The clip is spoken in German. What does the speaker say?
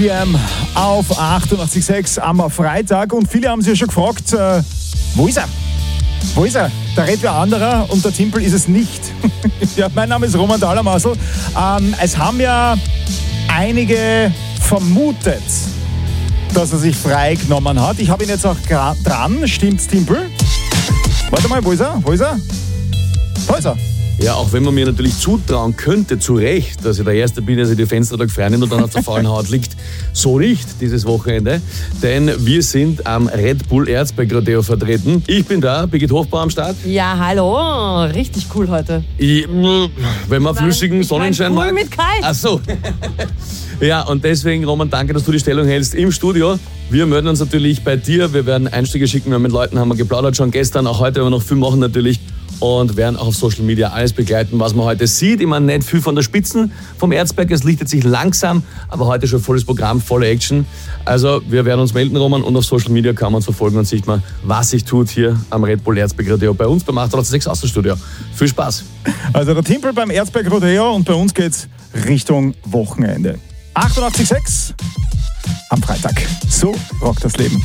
PM auf 88.6 am Freitag. Und viele haben sich ja schon gefragt, wo ist er? Wo ist er? Der redet wer anderer und der Timpel ist es nicht. Ja, mein Name ist Roman Thalermassl. Es haben ja einige vermutet, dass er sich frei genommen hat. Ich habe ihn jetzt auch dran. Stimmt's, Timpel? Warte mal, wo ist er? Wo ist er? Wo ist er? Ja, auch wenn man mir natürlich zutrauen könnte, zu Recht, dass ich der Erste bin, der sich die Fenster da freinimmt und dann auf der faulen Haut liegt. So nicht dieses Wochenende, denn wir sind am Red Bull Erzberg Rodeo vertreten. Ich bin da, Birgit Hofbauer am Start. Ja, hallo, richtig cool heute. Wenn man flüssigen Sonnenschein cool mag. mit Kai. Ach so. Ja, und deswegen, Roman, danke, dass du die Stellung hältst im Studio. Wir melden uns natürlich bei dir. Wir werden Einstiege schicken. Mit Leuten haben wir geplaudert schon gestern. Auch heute werden wir noch viel machen natürlich. Und werden auch auf Social Media alles begleiten, was man heute sieht. Ich meine, nicht viel von der Spitzen vom Erzberg. Es lichtet sich langsam, aber heute schon volles Programm, volle Action. Also wir werden uns melden, Roman, und auf Social Media kann man uns verfolgen und sieht man, was sich tut hier am Red Bull Erzberg Rodeo bei uns beim 886 Außenstudio. Viel Spaß. Also der Timpel beim Erzberg Rodeo und bei uns geht's Richtung Wochenende. 88.6 am Freitag. So rockt das Leben.